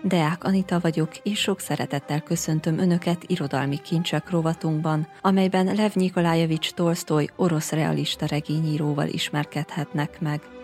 Deák Anita vagyok, és sok szeretettel köszöntöm Önöket irodalmi kincsek rovatunkban, amelyben Lev Nyikolajevics Tolsztoj orosz realista regényíróval ismerkedhetnek meg.